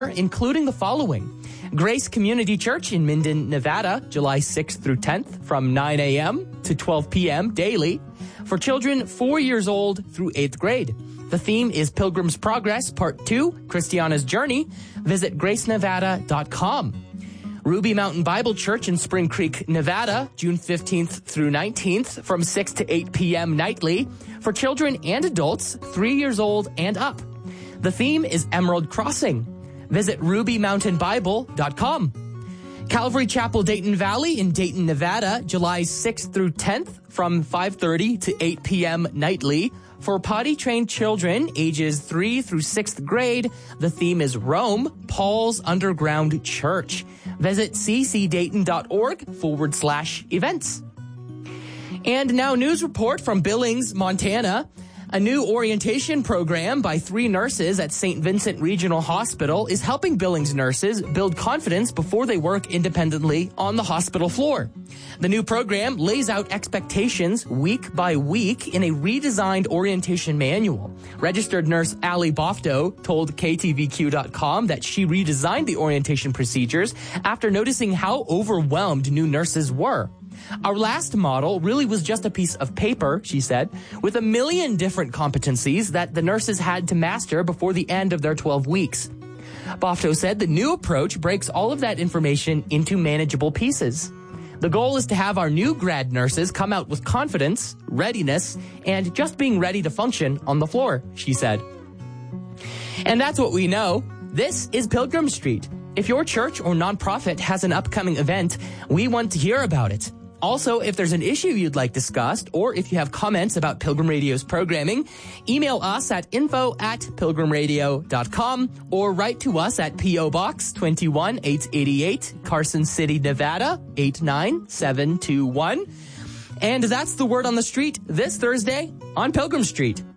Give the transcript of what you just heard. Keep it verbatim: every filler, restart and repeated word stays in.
including the following. Grace Community Church in Minden, Nevada, July sixth through tenth from nine a.m. to twelve p.m. daily for children four years old through eighth grade. The theme is Pilgrim's Progress, Part two, Christiana's Journey. Visit grace nevada dot com. Ruby Mountain Bible Church in Spring Creek, Nevada, June fifteenth through nineteenth from six to eight p.m. nightly for children and adults three years old and up. The theme is Emerald Crossing. Visit ruby mountain bible dot com. Calvary Chapel Dayton Valley in Dayton, Nevada, July sixth through tenth from five thirty to eight p.m. nightly for potty-trained children ages three through sixth grade. The theme is Rome, Paul's Underground Church. Visit ccdayton.org forward slash events. And now news report from Billings, Montana. A new orientation program by three nurses at Saint Vincent Regional Hospital is helping Billings nurses build confidence before they work independently on the hospital floor. The new program lays out expectations week by week in a redesigned orientation manual. Registered nurse Allie Bofto told K T V Q dot com that she redesigned the orientation procedures after noticing how overwhelmed new nurses were. Our last model really was just a piece of paper, she said, with a million different competencies that the nurses had to master before the end of their twelve weeks. Bofto said the new approach breaks all of that information into manageable pieces. The goal is to have our new grad nurses come out with confidence, readiness, and just being ready to function on the floor, she said. And that's what we know. This is Pilgrim Street. If your church or nonprofit has an upcoming event, we want to hear about it. Also, if there's an issue you'd like discussed, or if you have comments about Pilgrim Radio's programming, email us at info at pilgrim radio dot com or write to us at P O. Box two one eight eight eight, Carson City, Nevada, eight nine seven two one. And that's the word on the street this Thursday on Pilgrim Street.